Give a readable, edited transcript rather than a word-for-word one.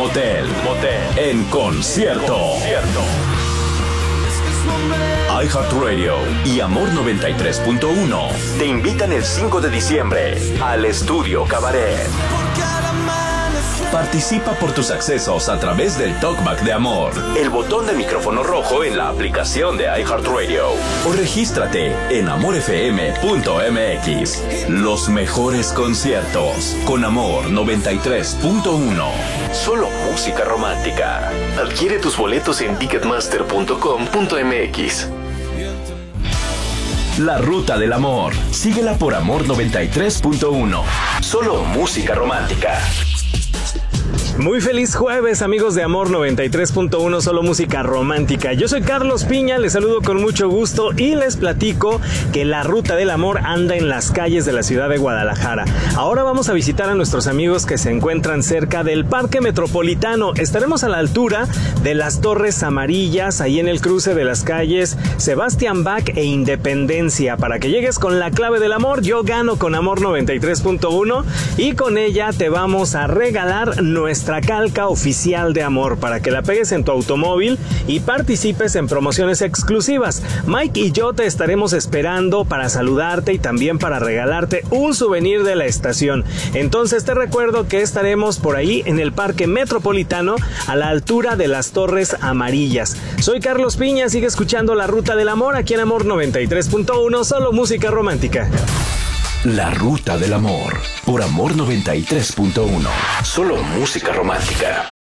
Motel en concierto. iHeartRadio y Amor 93.1 te invitan el 5 de diciembre al Estudio Cabaret. Participa por tus accesos a través del Talkback de Amor, el botón de micrófono rojo en la aplicación de iHeartRadio, o regístrate en amorfm.mx. Los mejores conciertos con Amor 93.1. Solo música romántica. Adquiere tus boletos en ticketmaster.com.mx. La Ruta del Amor. Síguela por Amor 93.1. Solo música romántica. Muy feliz jueves, amigos de Amor 93.1, solo música romántica. Yo soy Carlos Piña, les saludo con mucho gusto y les platico que la Ruta del Amor anda en las calles de la ciudad de Guadalajara. Ahora vamos a visitar a nuestros amigos que se encuentran cerca del Parque Metropolitano. Estaremos a la altura de las Torres Amarillas, ahí en el cruce de las calles Sebastián Bach e Independencia. Para que llegues con la clave del amor, yo gano con Amor 93.1 y con ella te vamos a regalar nuestra calca oficial de Amor para que la pegues en tu automóvil y participes en promociones exclusivas. Mike y yo te estaremos esperando para saludarte y también para regalarte un souvenir de la estación. Entonces te recuerdo que estaremos por ahí en el Parque Metropolitano a la altura de las Torres Amarillas. Soy Carlos Piña, sigue escuchando La Ruta del Amor aquí en Amor 93.1, solo música romántica. La Ruta del Amor, por Amor 93.1. Solo música romántica.